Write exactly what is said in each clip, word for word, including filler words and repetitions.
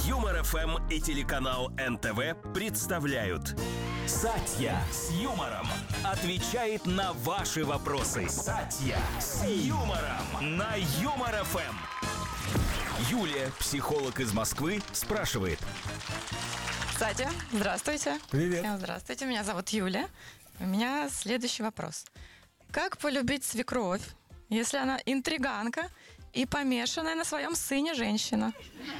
Юмор эф эм и телеканал эн тэ вэ представляют «Сатья с юмором» отвечает на ваши вопросы. «Сатья с юмором» на Юмор эф эм. Юлия, психолог из Москвы, спрашивает. Сатья, здравствуйте. Привет. Здравствуйте, меня зовут Юля. У меня следующий вопрос. Как полюбить свекровь, если она интриганка и помешанная на своем сыне женщина?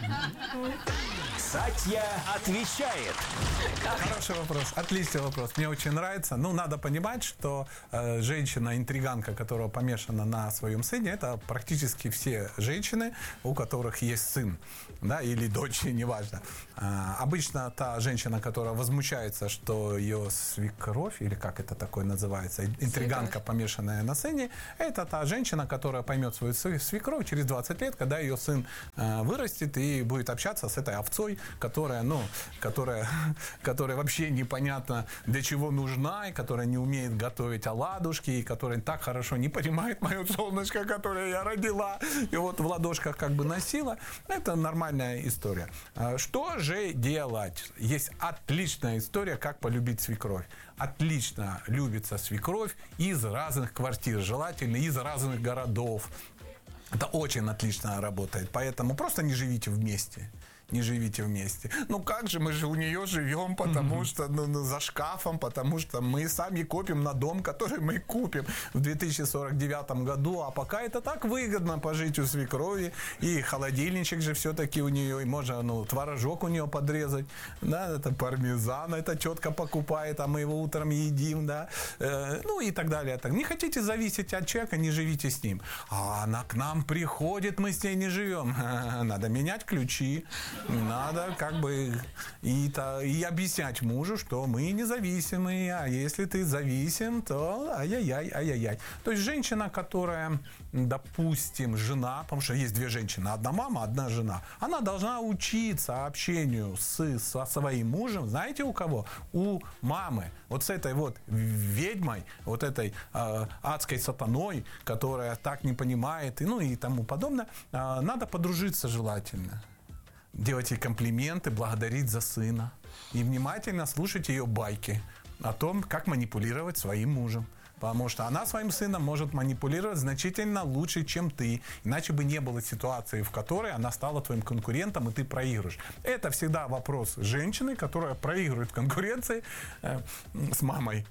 Сатья отвечает. Хороший вопрос, отличный вопрос. Мне очень нравится. Ну, надо понимать, что э, женщина-интриганка, которая помешана на своем сыне, это практически все женщины, у которых есть сын, да, или дочь, неважно. А, обычно та женщина, которая возмущается, что ее свекровь, или как это такое называется, интриганка, свекровь, помешанная на сыне, это та женщина, которая поймет свою свекровь через двадцать лет, когда ее сын э, вырастет и будет общаться с этой овцой, которая, ну, которая, которая вообще непонятно для чего нужна, и которая не умеет готовить оладушки, и которая так хорошо не понимает мое солнышко, которое я родила, и вот в ладошках как бы носила. Это нормальная история. Что же делать? Есть отличная история, как полюбить свекровь. Отлично любится свекровь из разных квартир, желательно из разных городов. Это очень отлично работает, поэтому просто не живите вместе. Не живите вместе. Ну как же, мы же у нее живем, потому mm-hmm. что ну, ну, за шкафом, потому что мы сами копим на дом, который мы купим в две тысячи сорок девятом году, а пока это так выгодно пожить у свекрови, и холодильничек же все-таки у нее, и можно ну, творожок у нее подрезать, да, это пармезан, это тетка покупает, а мы его утром едим, да, э, ну и так далее. Так. Не хотите зависеть от человека, не живите с ним. А она к нам приходит, мы с ней не живем. Надо менять ключи. Надо как бы и, то, и объяснять мужу, что мы независимые, а если ты зависим, то ай-яй-яй, ай-яй-яй. То есть женщина, которая, допустим, жена, потому что есть две женщины, одна мама, одна жена, она должна учиться общению с, со своим мужем, знаете, у кого? У мамы. Вот с этой вот ведьмой, вот этой э, адской сатаной, которая так не понимает, и, ну и тому подобное, э, надо подружиться желательно. Делать ей комплименты, благодарить за сына. И внимательно слушать ее байки о том, как манипулировать своим мужем. Потому что она своим сыном может манипулировать значительно лучше, чем ты. Иначе бы не было ситуации, в которой она стала твоим конкурентом, и ты проигрываешь. Это всегда вопрос женщины, которая проигрывает в конкуренции э, с мамой.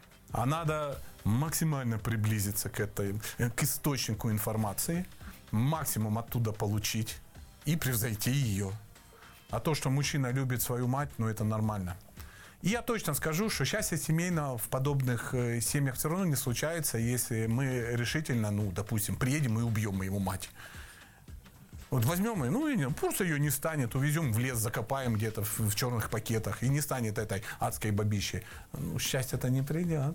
А надо максимально приблизиться к, этой, к источнику информации, максимум оттуда получить и превзойти ее. А то, что мужчина любит свою мать, ну это нормально. И я точно скажу, что счастье семейного в подобных э, семьях все равно не случается, если мы решительно, ну, допустим, приедем и убьем его мать. Вот возьмем ее, ну, и просто ее не станет, увезем в лес, закопаем где-то в, в черных пакетах, и не станет этой адской бабищей. Ну, счастье-то не придет.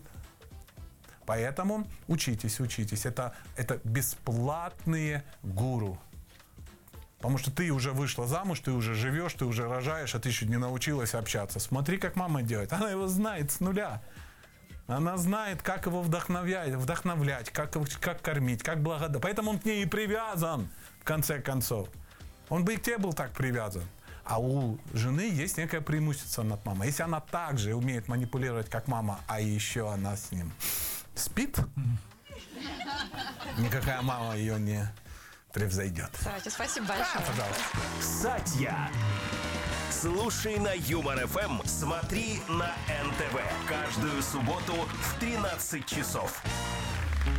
Поэтому учитесь, учитесь. Это, это бесплатные гуру. Потому что ты уже вышла замуж, ты уже живешь, ты уже рожаешь, а ты еще не научилась общаться. Смотри, как мама делает. Она его знает с нуля. Она знает, как его вдохновлять, вдохновлять как, как кормить, как благодарить. Поэтому он к ней и привязан, в конце концов. Он бы и к тебе был так привязан. А у жены есть некое преимущество над мамой. Если она так же умеет манипулировать, как мама, а еще она с ним спит, никакая мама ее не превзойдет. Сатья, спасибо большое. Да, пожалуйста. Сатья. Слушай на Юмор эф эм, смотри на эн тэ вэ. Каждую субботу в тринадцать часов.